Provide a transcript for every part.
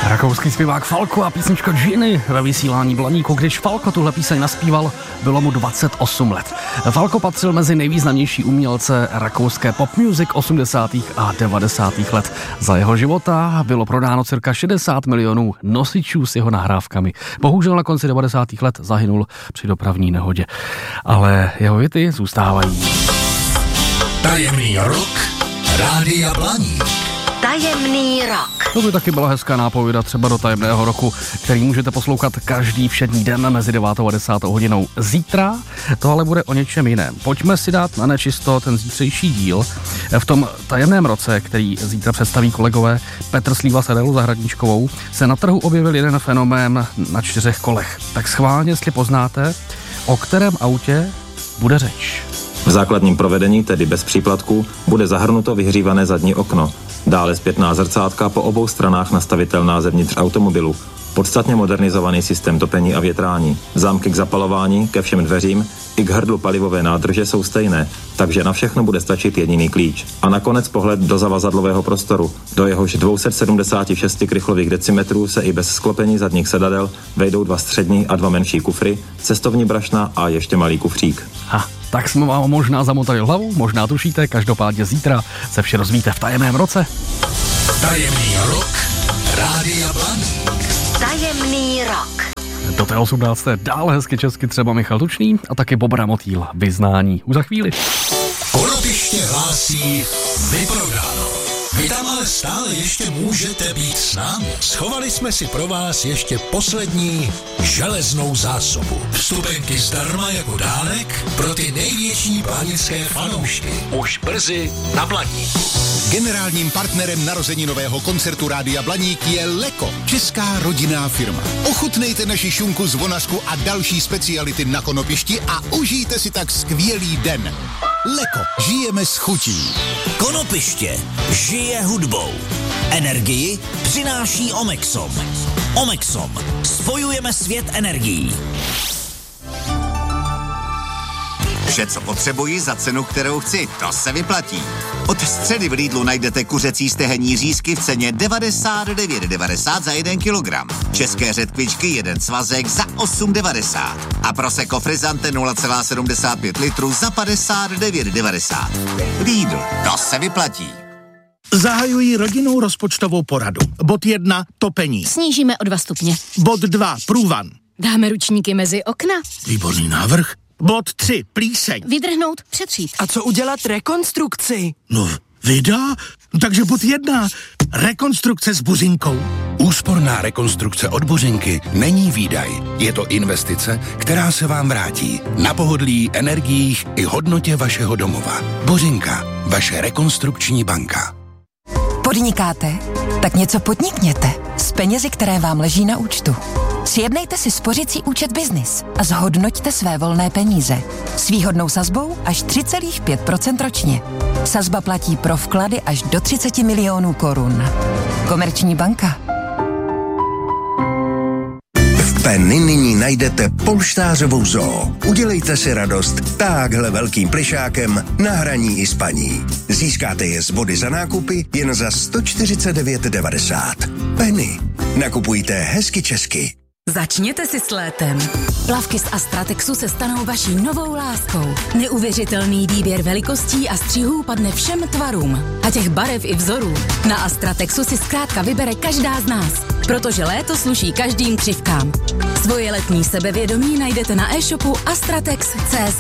Rakouský zpěvák Falco a písnička Ginny ve vysílání Blaníku. Když Falco tuhle píseň naspíval, bylo mu 28 let. Falco patřil mezi nejvýznamnější umělce rakouské pop music 80. a 90. let. Za jeho života bylo prodáno cirka 60 milionů nosičů s jeho nahrávkami. Bohužel na konci 90. let zahynul při dopravní nehodě. Ale jeho hity zůstávají. Tajemný rok Rádia Blaník. Tajemný rok. To by taky byla hezká nápověda třeba do tajemného roku, který můžete poslouchat každý všední den mezi 9. a 10. hodinou. Zítra to ale bude o něčem jiném. Pojďme si dát na nečisto ten zítřejší díl. V tom tajemném roce, který zítra představí kolegové Petr Slíva s Adélou Zahradníčkovou, se na trhu objevil jeden fenomén na 4 kolech. Tak schválně, jestli poznáte, o kterém autě bude řeč. V základním provedení, tedy bez příplatků, bude zahrnuto vyhřívané zadní okno. Dále zpětná zrcátka po obou stranách nastavitelná zevnitř automobilu. Podstatně modernizovaný systém topení a větrání. Zámky k zapalování, ke všem dveřím i k hrdlu palivové nádrže jsou stejné, takže na všechno bude stačit jediný klíč. A nakonec pohled do zavazadlového prostoru. Do jehož 276 krychlových decimetrů se i bez sklopení zadních sedadel vejdou 2 střední a 2 menší kufry, cestovní brašna a ještě malý kufřík. Tak jsme vám možná zamotali hlavu, možná tušíte, každopádně zítra se vše rozvíte v tajemném roce. Tajemný rok Rádia Blaník. Tajemný rok. Do té 18. dále hezky česky třeba Michal Tučný a taky Bobra Motýl. Vyznání. Už za chvíli. Konopiště hlásí vyprodáno. Vy tam ale stále ještě můžete být s námi. Schovali jsme si pro vás ještě poslední železnou zásobu. Vstupenky zdarma jako dárek pro ty největší blanické fanoušky. Už brzy na Blaníku. Generálním partnerem narozeninového koncertu Rádia Blaník je Leko, česká rodinná firma. Ochutnejte naši šunku, zvonařku a další speciality na Konopišti a užijte si tak skvělý den. Leko, žijeme s chutí. Konopiště žije hudbou. Energii přináší Omexom. Omexom. Spojujeme svět energií. Vše, co potřebuji za cenu, kterou chci, to se vyplatí. Od středy v Lidlu najdete kuřecí stehenní řízky v ceně 99,90 za 1 kilogram. České řetkvičky 1 svazek za 8,90. A Prosecco Frizzante 0,75 litru za 59,90. Lidl, to se vyplatí. Zahajují rodinnou rozpočtovou poradu. Bod 1, topení. Snížíme o 2 stupně. Bod 2, průvan. Dáme ručníky mezi okna. Výborný návrh. Bod 3, plíseň. Vydrhnout, přetřít. A co udělat rekonstrukci? No, vida? Takže bod 1, rekonstrukce s Buřinkou. Úsporná rekonstrukce od Buřinky není výdaj. Je to investice, která se vám vrátí. Na pohodlí, energiích i hodnotě vašeho domova. Buřinka, vaše rekonstrukční banka. Podnikáte? Tak něco podnikněte s penězi, které vám leží na účtu. Sjednejte si spořicí účet Business a zhodnoťte své volné peníze. S výhodnou sazbou až 3,5% ročně. Sazba platí pro vklady až do 30 milionů korun. Komerční banka. V Penny nyní najdete polštářovou zoo. Udělejte si radost táhle velkým plišákem na hraní i spaní. Získáte je z body za nákupy jen za 149,90. Penny. Nakupujte hezky česky. Začněte si s létem. Plavky z Astratexu se stanou vaší novou láskou. Neuvěřitelný výběr velikostí a střihů padne všem tvarům. A těch barev i vzorů. Na Astratexu si zkrátka vybere každá z nás. Protože léto sluší každým křivkám. Svoje letní sebevědomí najdete na e-shopu astratex.cz.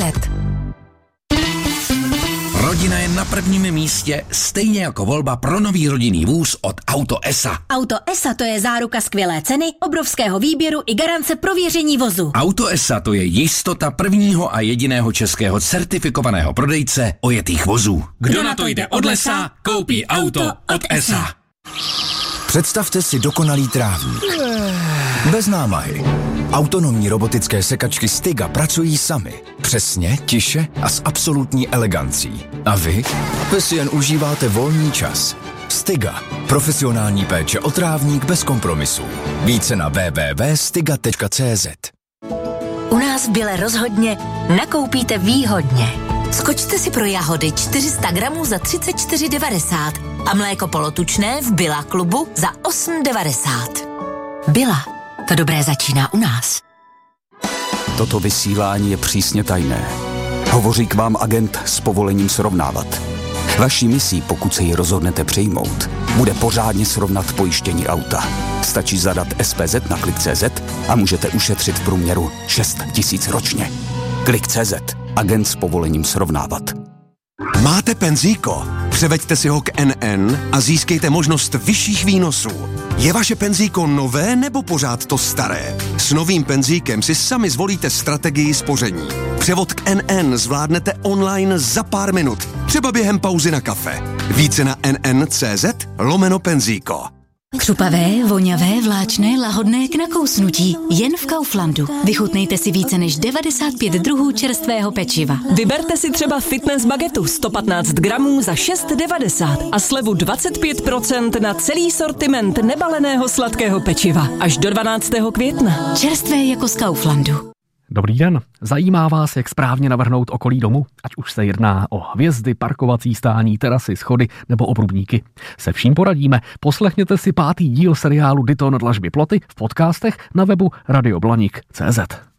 Rodina je na prvním místě, stejně jako volba pro nový rodinný vůz od Auto ESA. Auto ESA to je záruka skvělé ceny, obrovského výběru i garance prověření vozu. Auto ESA to je jistota prvního a jediného českého certifikovaného prodejce ojetých vozů. Kdo na to jde od lesa, koupí auto od ESA. Představte si dokonalý trávník. Bez námahy. Autonomní robotické sekačky Stiga pracují sami. Přesně, tiše a s absolutní elegancí. A vy? Vy si jen užíváte volný čas. Stiga. Profesionální péče o trávník bez kompromisů. Více na www.stiga.cz. U nás v Bile rozhodně nakoupíte výhodně. Skočte si pro jahody 400 gramů za 34,90 a mléko polotučné v Billa klubu za 8,90. Byla. To dobré začíná u nás. Toto vysílání je přísně tajné. Hovoří k vám agent s povolením srovnávat. Vaší misí, pokud se ji rozhodnete přijmout, bude pořádně srovnat pojištění auta. Stačí zadat SPZ na Klik.cz a můžete ušetřit v průměru 6 000 ročně. Klik.cz. Agent s povolením srovnávat. Máte penzíko? Převeďte si ho k NN a získejte možnost vyšších výnosů. Je vaše penzíko nové nebo pořád to staré? S novým penzíkem si sami zvolíte strategii spoření. Převod k NN zvládnete online za pár minut, třeba během pauzy na kafe. Více na nn.cz/penzíko. Křupavé, voňavé, vláčné, lahodné k nakousnutí. Jen v Kauflandu. Vychutnejte si více než 95 druhů čerstvého pečiva. Vyberte si třeba fitness bagetu 115 gramů za 6,90 a slevu 25% na celý sortiment nebaleného sladkého pečiva. Až do 12. května. Čerstvé jako z Kauflandu. Dobrý den. Zajímá vás, jak správně navrhnout okolí domu? Ať už se jedná o hvězdy, parkovací stání, terasy, schody nebo obrubníky. Se vším poradíme. Poslechněte si 5. díl seriálu Dyton dlažby ploty v podcastech na webu radioblanik.cz.